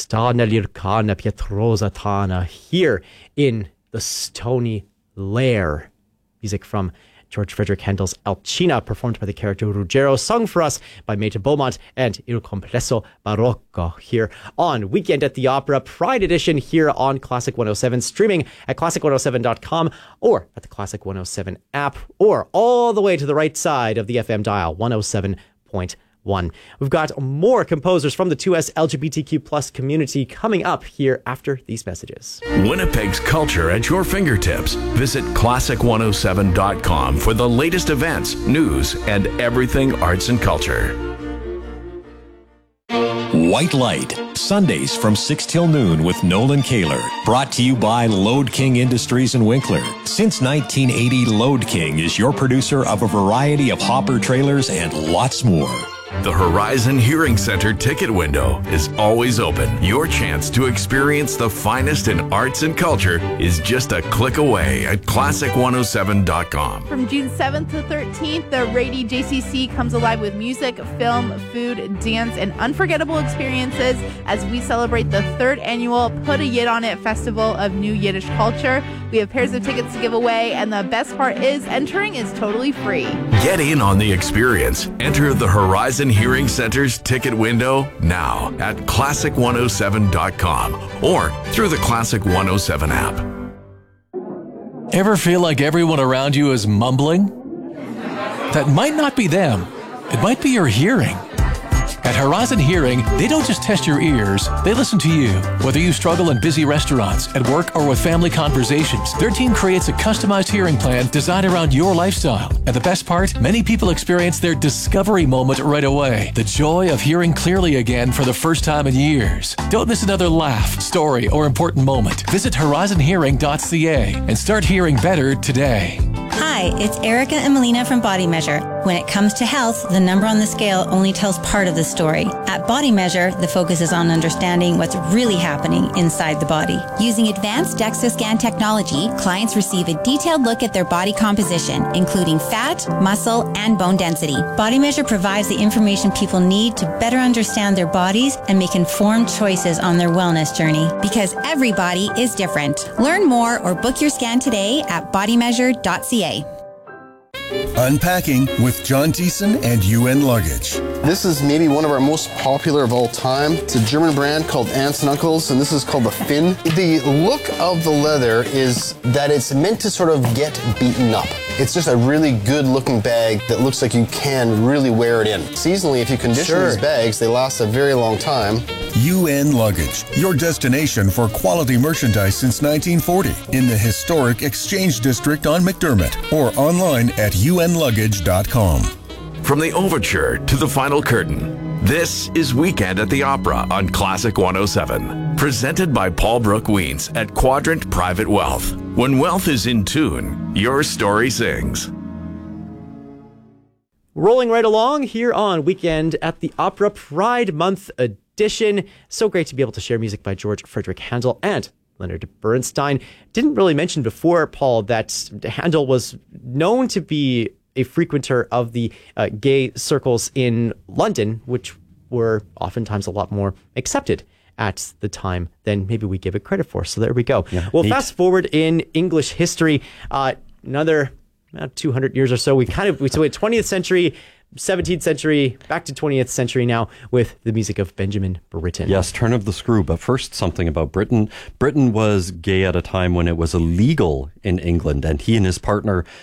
Stana Lircana Pietrosa Tana here in the Stony Lair. Music from George Frederick Handel's Alcina, performed by the character Ruggiero, sung for us by Meta Beaumont and Il Complesso Barocco here on Weekend at the Opera Pride Edition here on Classic 107, streaming at classic107.com or at the Classic 107 app, or all the way to the right side of the FM dial, 107.1. We've got more composers from the 2S LGBTQ plus community coming up here after these messages. Winnipeg's culture at your fingertips. Visit classic107.com for the latest events, news, and everything arts and culture. White Light, Sundays from 6 till noon with Nolan Kaler. Brought to you by Load King Industries in Winkler. Since 1980, Load King is your producer of a variety of hopper trailers and lots more. The Horizon Hearing Center ticket window is always open. Your chance to experience the finest in arts and culture is just a click away at classic107.com. From June 7th to 13th, the Rady JCC comes alive with music, film, food, dance, and unforgettable experiences as we celebrate the 3rd annual Put a Yid on It Festival of New Yiddish Culture. We have pairs of tickets to give away, and the best part is entering is totally free. Get in on the experience. Enter the Horizon Hearing Center's ticket window now at classic107.com or through the Classic 107 app. Ever feel like everyone around you is mumbling? That might not be them. It might be your hearing. At Horizon Hearing, they don't just test your ears, they listen to you. Whether you struggle in busy restaurants, at work, or with family conversations, their team creates a customized hearing plan designed around your lifestyle. And the best part, many people experience their discovery moment right away. The joy of hearing clearly again for the first time in years. Don't miss another laugh, story, or important moment. Visit horizonhearing.ca and start hearing better today. Hi, it's Erica and Melina from Body Measure. When it comes to health, the number on the scale only tells part of the story. At Body Measure, the focus is on understanding what's really happening inside the body. Using advanced DEXA scan technology, clients receive a detailed look at their body composition, including fat, muscle, and bone density. Body Measure provides the information people need to better understand their bodies and make informed choices on their wellness journey. Because every body is different. Learn more or book your scan today at bodymeasure.ca. Unpacking with John Thiessen and UN Luggage. This is maybe one of our most popular of all time. It's a German brand called Aunts and Uncles, and this is called the Finn. The look of the leather is that it's meant to sort of get beaten up. It's just a really good looking bag that looks like you can really wear it in. Seasonally, if you condition these bags, they last a very long time. UN Luggage, your destination for quality merchandise since 1940 in the historic Exchange District on McDermott or online at unluggage.com. From the overture to the final curtain, this is Weekend at the Opera on Classic 107. Presented by Paul Brooke Weens at Quadrant Private Wealth. When wealth is in tune, your story sings. Rolling right along here on Weekend at the Opera Pride Month edition. So great to be able to share music by George Frederick Handel and Leonard Bernstein. Didn't really mention before, Paul, that Handel was known to be a frequenter of the gay circles in London, which were oftentimes a lot more accepted at the time than maybe we give it credit for. So there we go. Yeah, well, fast forward in English history, another 200 years or so. We went 20th century, 17th century, back to 20th century now with the music of Benjamin Britten. Yes, turn of the screw. But first, something about Britain. Britain was gay at a time when it was illegal in England, and he and his partner